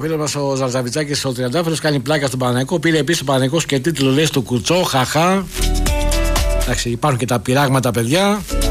φίλος μας ο Ζαρζαβιτσάκης ο Τριαντάφυλλος κάνει πλάκα στον Παναθηναϊκό. Πήρε επίσης ο Παναθηναϊκός και τίτλο λέει στο Κουτσό, χαχά. Εντάξει, υπάρχουν και τα πειράγματα, παιδιά.